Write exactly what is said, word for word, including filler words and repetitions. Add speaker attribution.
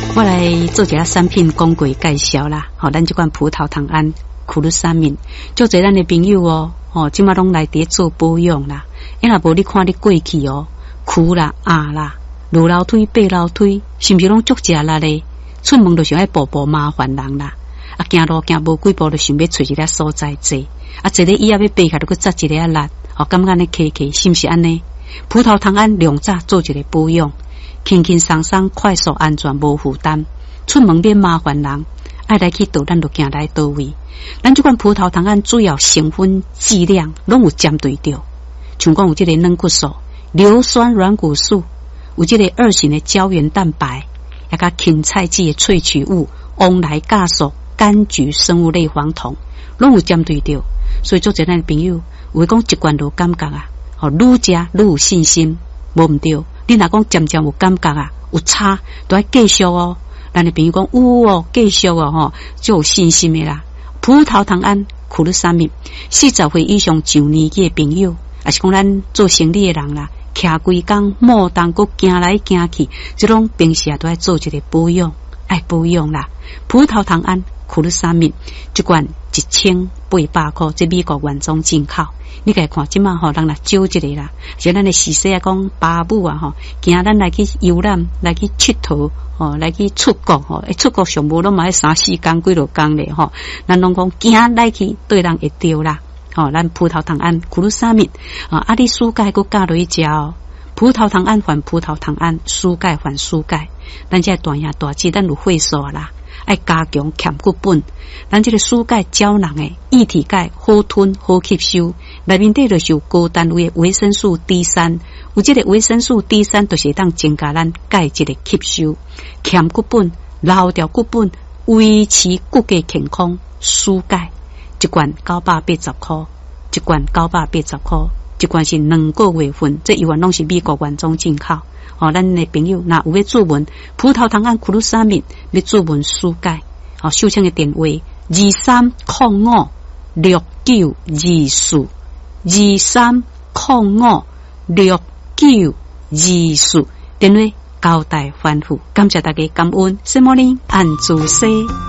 Speaker 1: 我来做一下产品讲过介绍啦。吼，咱这款葡萄糖胺苦鲁沙敏，就侪咱的朋友哦，吼，即马拢来伫做保养啦。因若无你看你过去哦，苦啦、压啦、路楼梯、爬楼梯，是毋是拢足食力咧？出门就想要步步麻烦人啦。啊，行路行无几步就想要找一个所在坐，啊，坐咧椅仔要爬起来，就去扎一个啊力，哦，感觉安尼骑骑，是毋是安尼？葡萄糖胺两早做一个保养，轻轻松松、快速、安全、无负担，出门免麻烦人，爱来去倒咱就行来倒位。咱这款葡萄糖胺主要成分剂量拢有针对着，像讲有这个软骨素、硫酸软骨素，有这个二型的胶原蛋白，也甲芹菜籽的萃取物翁来酵素、柑橘生物类黄酮，拢有针对着。所以做这咱的朋友，有讲一罐就感觉啊。哦，愈食愈有信心，无毋对。你若讲渐渐有感觉啊，有差，都要继续哦。咱的朋友讲有哦，继续哦，吼，就有信心的啦。葡萄糖胺苦鲁沙敏，四十岁以上上年纪的朋友，也是讲咱做生理的人啦，徛规工莫当阁行来行去，即种平时啊都要做一个保养，爱保养啦。葡萄糖胺苦鲁沙敏一罐一千八百块，这美国原装进口。你家看，即马吼，人来少一个啦。像咱的时势啊，讲爸母啊，吼，惊咱来去游览，来去佚佗，吼，来去出国，吼，出国上无拢嘛要三四工、几落工咧，吼。咱拢讲惊来去对人会着啦，吼。咱葡萄糖胺苦鲁沙敏啊，啊，你输钙佮加落去食哦。葡萄糖胺还葡萄糖胺，输钙还输钙。咱这大爷大姐，咱有会数啦。爱加强欠骨本，咱这个输钙胶囊诶，液体钙好吞好吸收，内面底就是有高单位的维生素 D 三，有这个维生素 D 三，就是当增加咱钙质的吸收，欠骨本、留掉骨本，维持骨骼健康。输钙一罐九百八十块，一罐九百八十块，一罐是两个月份，这一罐拢是美国原装进口。哦，咱的朋友若有要注文葡萄糖胺苦鲁沙敏，要注文输钙，哦，收听的电话二三零五六九二四二三零五六九二四，电话交代吩咐，感谢大家感恩，什么呢？按住西。